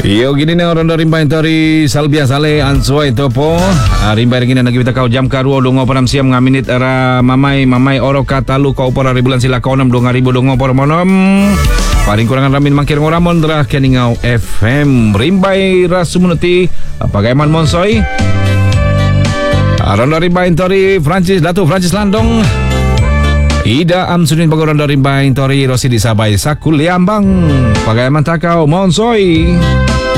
Yo gini na orang dari rimbay tori salbia sale ansoi topo rimbay gini nagi kita kau jam karuo dongo param siam ngaminit era mamai oro katalu kau para ribulan sila kau 6,000 dongo para monom paling kurangan ramin mangkir ngoramon drah keningau FM rimbay rasumunuti pagaiman monsoi aron dari rimbay tori Francis Landong Ida Amsunin Pagoran dari Rimbay tori Rosi di Sabay Sakuliambang pagaiman takau monsoi